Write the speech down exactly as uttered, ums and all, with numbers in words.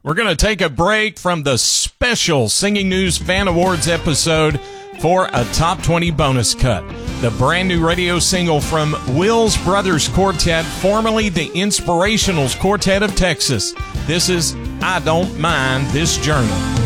We're going to take a break from the special Singing News Fan Awards episode for a Top twenty bonus cut. The brand new radio single from Wills Brothers Quartet, formerly the Inspirationals Quartet of Texas. This is I Don't Mind This Journey.